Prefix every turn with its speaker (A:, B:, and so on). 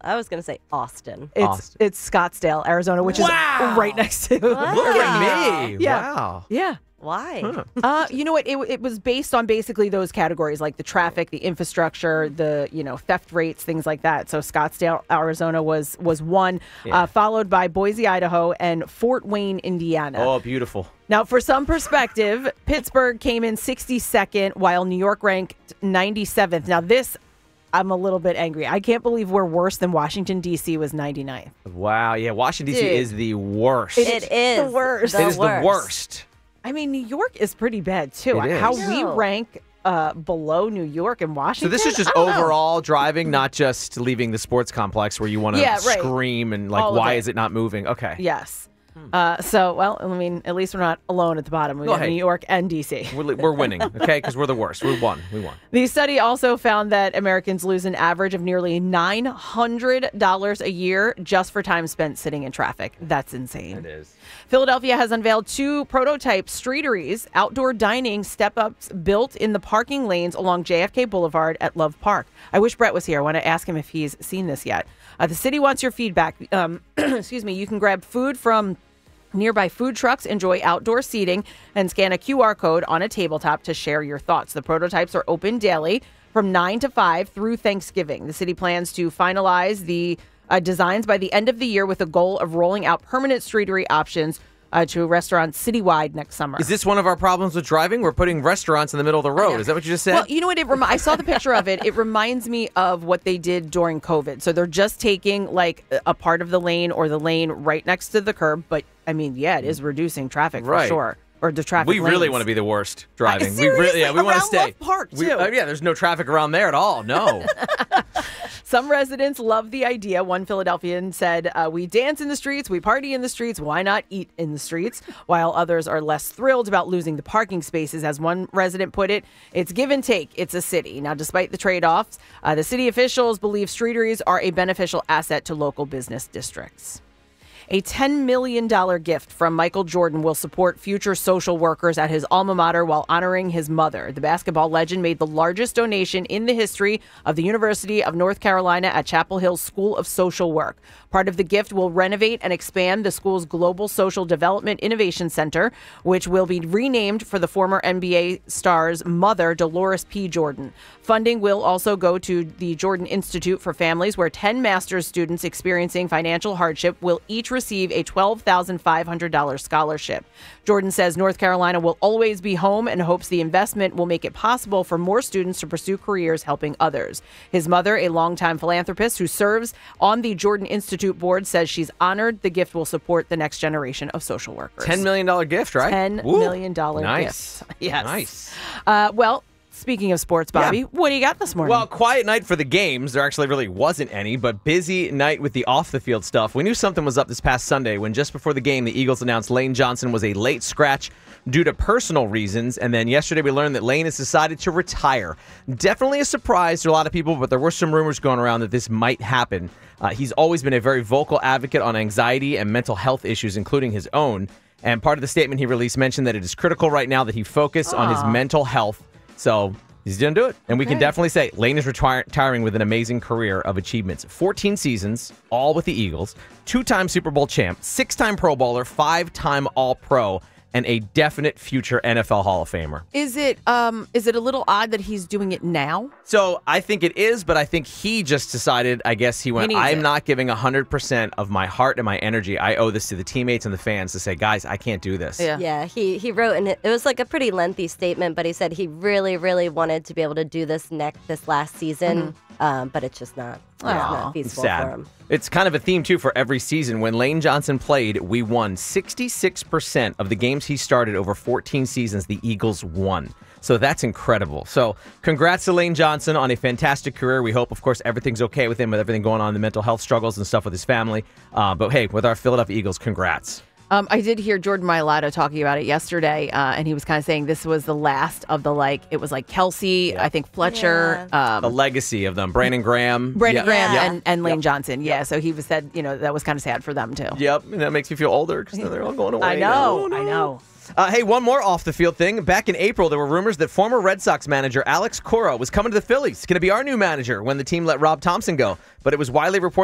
A: I was going to say Austin.
B: It's Scottsdale, Arizona, which is right next to.
A: Wow.
C: Look at me.
B: Yeah.
C: Wow.
B: Yeah.
A: Why?
B: You know what? It was based on basically those categories, like the traffic, the infrastructure, the theft rates, things like that. So Scottsdale, Arizona was one, followed by Boise, Idaho, and Fort Wayne, Indiana.
C: Oh, beautiful.
B: Now, for some perspective, Pittsburgh came in 62nd, while New York ranked 97th. Now, this, I'm a little bit angry. I can't believe we're worse than Washington, D.C. was 99th.
C: Wow. Yeah, Washington, D.C.
A: Dude.
C: is the worst.
A: It is
B: the worst.
C: It is the worst.
B: I mean, New York is pretty bad, too.
C: It is.
B: How we
A: No.
B: rank below New York and
C: So
B: Washington.
C: this is just
B: I don't know.
C: overall driving, not just leaving the sports complex where you want to
B: Yeah, right.
C: scream and
B: All of
C: why
B: it.
C: is it not moving? Okay.
B: Yes. Well, I mean, at least we're not alone at the bottom. We got
C: hey.
B: New York and D.C.
C: We're winning, okay? Because we're the worst. We won.
B: The study also found that Americans lose an average of nearly $900 a year just for time spent sitting in traffic. That's insane.
C: It is.
B: Philadelphia has unveiled 2 prototype streeteries, outdoor dining step-ups built in the parking lanes along JFK Boulevard at Love Park. I wish Brett was here. I want to ask him if he's seen this yet. The city wants your feedback. Excuse me. You can grab food from nearby food trucks, enjoy outdoor seating, and scan a QR code on a tabletop to share your thoughts. The prototypes are open daily from 9 to 5 through Thanksgiving. The city plans to finalize the designs by the end of the year with a goal of rolling out permanent streetery options to restaurants citywide next summer.
C: Is this one of our problems with driving? We're putting restaurants in the middle of the road. Is that what you just said?
B: Well, you know what? I saw the picture of it. It reminds me of what they did during COVID. So they're just taking like a part of the lane or the lane right next to the curb. But I mean, yeah, it is reducing traffic for
C: Right.
B: sure. Or the traffic
C: we really
B: lanes.
C: want to be the worst driving.
B: Seriously,
C: we want to
B: around
C: stay.
B: Love Park, too.
C: There's no traffic around there at all. No.
B: Some residents love the idea. One Philadelphian said, we dance in the streets, we party in the streets, why not eat in the streets? While others are less thrilled about losing the parking spaces. As one resident put it, it's give and take. It's a city. Now, despite the trade-offs, the city officials believe streeteries are a beneficial asset to local business districts. A $10 million gift from Michael Jordan will support future social workers at his alma mater while honoring his mother. The basketball legend made the largest donation in the history of the University of North Carolina at Chapel Hill School of Social Work. Part of the gift will renovate and expand the school's Global Social Development Innovation Center, which will be renamed for the former NBA star's mother, Dolores P. Jordan. Funding will also go to the Jordan Institute for Families, where 10 master's students experiencing financial hardship will each receive a $12,500 scholarship. Jordan says North Carolina will always be home and hopes the investment will make it possible for more students to pursue careers helping others. His mother, a longtime philanthropist who serves on the Jordan Institute board, says she's honored the gift will support the next generation of social workers.
C: $10 million gift, right?
B: $10 million
C: Nice.
B: gift. Yes.
C: Nice.
B: Well, speaking of sports, Bobby, what do you got this morning?
C: Well, quiet night for the games. There actually really wasn't any, but busy night with the off-the-field stuff. We knew something was up this past Sunday when just before the game, the Eagles announced Lane Johnson was a late scratch due to personal reasons, and then yesterday we learned that Lane has decided to retire. Definitely a surprise to a lot of people, but there were some rumors going around that this might happen. He's always been a very vocal advocate on anxiety and mental health issues, including his own, and part of the statement he released mentioned that it is critical right now that he focus on his mental health. So he's going to do it. And we can definitely say Lane is retiring with an amazing career of achievements. 14 seasons, all with the Eagles, 2-time Super Bowl champ, 6-time Pro Bowler, 5-time All-Pro, and a definite future NFL Hall of Famer.
B: Is it a little odd that he's doing it now?
C: So I think it is, but I think he just decided, I guess he went,
B: needs
C: I'm
B: it.
C: not giving 100% of my heart and my energy. I owe this to the teammates and the fans to say, guys, I can't do this.
A: Yeah, he wrote, and it was like a pretty lengthy statement, but he said he really, really wanted to be able to do this last season, but it's just not, not feasible
C: Sad.
A: for him.
C: It's kind of a theme, too, for every season. When Lane Johnson played, we won 66% of the games he started over 14 seasons. The Eagles won. So that's incredible. So congrats to Lane Johnson on a fantastic career. We hope, of course, everything's okay with him, with everything going on, the mental health struggles and stuff with his family. But, hey, with our Philadelphia Eagles, congrats.
B: I did hear Jordan Mailata talking about it yesterday, and he was kind of saying this was the last of the, it was like Kelsey, I think Fletcher.
C: The legacy of them. Brandon Graham.
B: Graham and Lane Johnson. Yeah, so he was said, that was kind of sad for them, too.
C: Yep, and that makes me feel older because they're all going away.
B: I know,
C: Oh, no.
B: I know.
C: Hey, one more off-the-field thing. Back in April, there were rumors that former Red Sox manager Alex Cora was coming to the Phillies. He's going to be our new manager when the team let Rob Thompson go. But it was widely reported